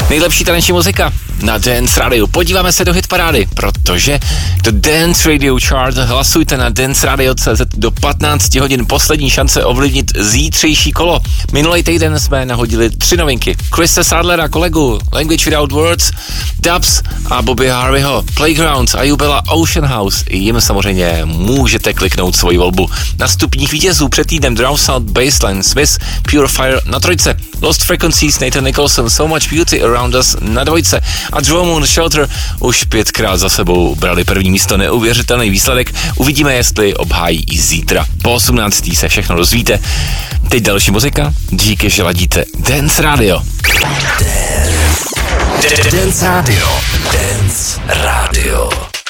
Nejlepší taneční muzika na Dance Radio. Podíváme se do hitparády, protože do Dance Radio Chart hlasujte na danceradio.cz do 15 hodin. Poslední šance ovlivnit zítřejší kolo. Minulý týden jsme nahodili 3 novinky. Chrisa Sadlera, kolegu Language Without Words, Dubs a Bobby Harveyho Playgrounds a Jubela Ocean House. I jim samozřejmě můžete kliknout svoji volbu. Na stupních vítězů před týdnem Drown Sound, Baseline, Smith, Purifier na 3, Lost Frequencies, Nathan Nicholson, So Much Beauty Around Us na 2 a Draw Moon Shelter už 5krát za sebou brali první místo. Neuvěřitelný výsledek. Uvidíme, jestli obhájí i zítra. Po 18. se všechno dozvíte. Teď další muzika. Díky, že ladíte Dance Radio. Dance Radio. Dance Radio.